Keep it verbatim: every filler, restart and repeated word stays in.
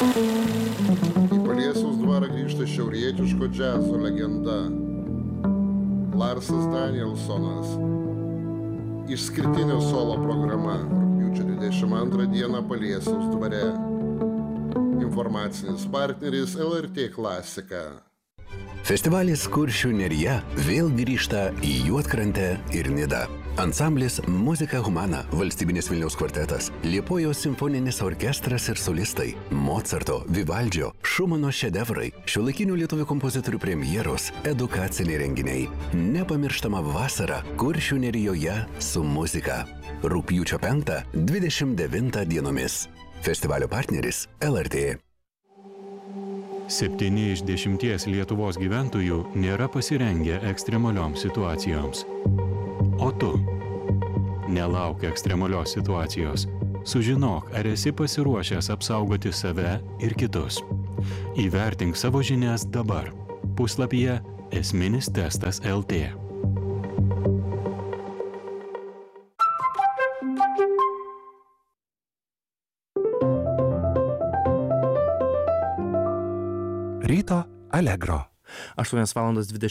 Į Paliesiaus dvarą grįžta šiaurietiško džiazo legenda Larsas Danielsonas. Išskirtinė solo programa rugpjūčio dvidešimt antrą dieną Paliesiaus dvare. Informacinis partneris L R T Klasika. Festivalis Kuršių nerija vėl grįžta į Juodkrantę ir Nidą. Ansamblis Muzika Humana, valstybinis Vilniaus kvartetas, Liepojos simfoninis orkestras ir solistai, Mocarto, Vivaldžio, Šumano šedevrai, šiuolaikinių lietuvių kompozitorių premjeros, edukaciniai renginiai. Nepamirštama vasara Kuršių nerijoje su muzika. Rugpjūčio penktą dvidešimt devintą dienomis. Festivalio partneris L R T. Septyni iš dešimties Lietuvos gyventojų nėra pasirengę ekstremalioms situacijoms. O tu? Nelauk ekstremalios situacijos. Sužinok, ar esi pasiruošęs apsaugoti save ir kitus. Įvertink savo žinias dabar. Puslapyje esminis testas L T. Ryto Allegro. aštuonios valandos dvidešimt